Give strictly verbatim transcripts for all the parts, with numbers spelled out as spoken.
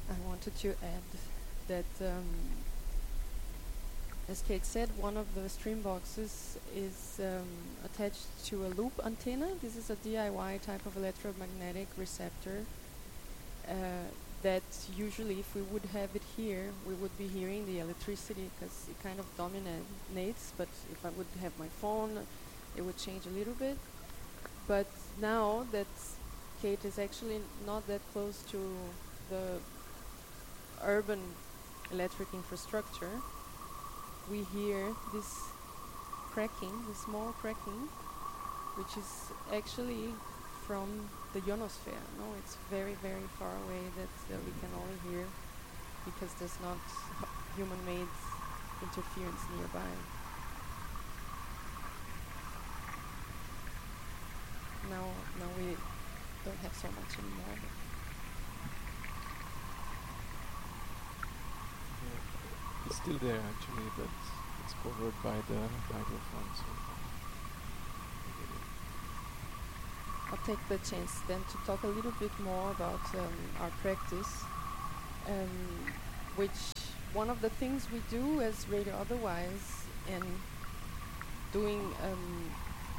I wanted to add that, um, as Kate said, one of the stream boxes is um, attached to a loop antenna. This is a D I Y type of electromagnetic receptor uh, that usually, if we would have it here, we would be hearing the electricity because it kind of dominates. But if I would have my phone, it would change a little bit. But now that Kate is actually not that close to the urban electric infrastructure, we hear this cracking, this small cracking, which is actually from the ionosphere. No, it's very, very far away that uh, we can only hear because there's not human-made interference nearby. Now, now we don't have so much anymore. Yeah, it's still there actually, but it's covered by the microphone. So I'll take the chance then to talk a little bit more about um, our practice, um, which one of the things we do as Radio Otherwise and doing um,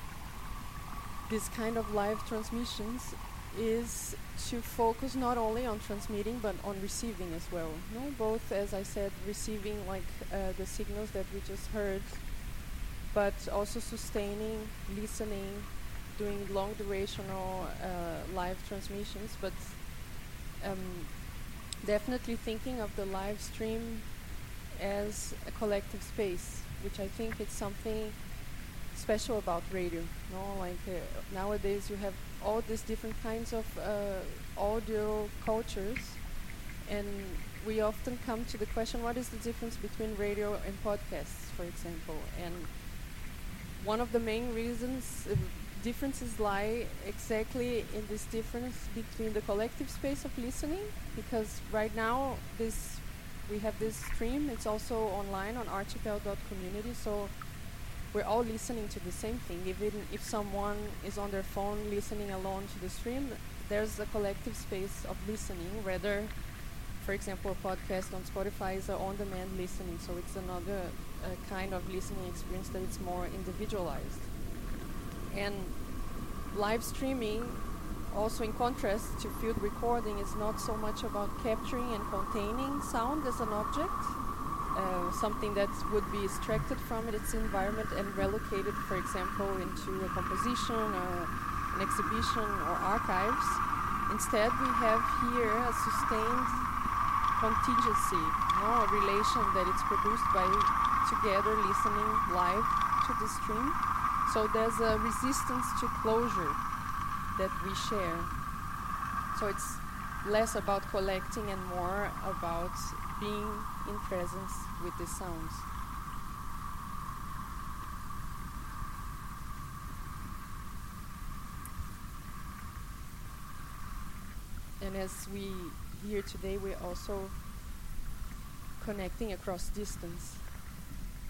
this kind of live transmissions is to focus not only on transmitting but on receiving as well. No, both, as I said, receiving like uh, the signals that we just heard, but also sustaining, listening, doing long durational uh, live transmissions, but um, definitely thinking of the live stream as a collective space, which I think it's something special about radio. No, like uh, nowadays you have all these different kinds of uh, audio cultures, and we often come to the question: what is the difference between radio and podcasts, for example? And one of the main reasons. Uh, differences lie exactly in this difference between the collective space of listening, because right now this we have this stream, it's also online on archipel dot community, so we're all listening to the same thing. Even if someone is on their phone listening alone to the stream, there's a collective space of listening, rather, for example, a podcast on Spotify is a on-demand listening, so it's another uh, kind of listening experience that it's more individualized. And live streaming, also in contrast to field recording, is not so much about capturing and containing sound as an object, uh, something that would be extracted from it, its environment, and relocated, for example, into a composition, or an exhibition, or archives. Instead, we have here a sustained contingency, no, a relation that it's produced by together listening live to the stream. So there's a resistance to closure that we share. So it's less about collecting and more about being in presence with the sounds. And as we hear today, we're also connecting across distance.